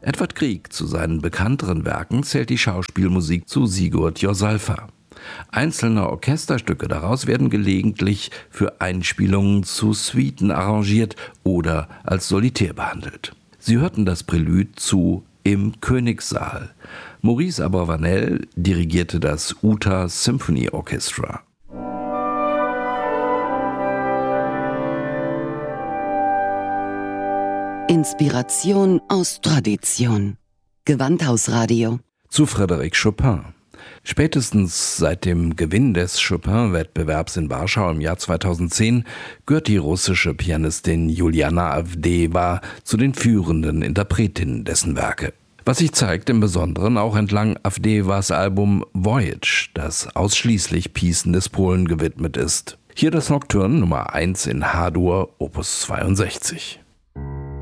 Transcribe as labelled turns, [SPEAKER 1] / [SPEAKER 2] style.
[SPEAKER 1] Edvard Grieg zu seinen bekannteren Werken zählt die Schauspielmusik zu Sigurd Jorsalfa. Einzelne Orchesterstücke daraus werden gelegentlich für Einspielungen zu Suiten arrangiert oder als Solitär behandelt. Sie hörten das Prälude zu Im Königssaal. Maurice Abravanel dirigierte das Utah Symphony Orchestra.
[SPEAKER 2] Inspiration aus Tradition. Gewandhausradio.
[SPEAKER 1] Zu Frédéric Chopin. Spätestens seit dem Gewinn des Chopin-Wettbewerbs in Warschau im Jahr 2010 gehört die russische Pianistin Juliana Avdeeva zu den führenden Interpretinnen dessen Werke. Was sich zeigt im Besonderen auch entlang Avdeevas Album Voyage, das ausschließlich Piecen des Polen gewidmet ist. Hier das Nocturne Nummer 1 in H-Dur, Opus 62.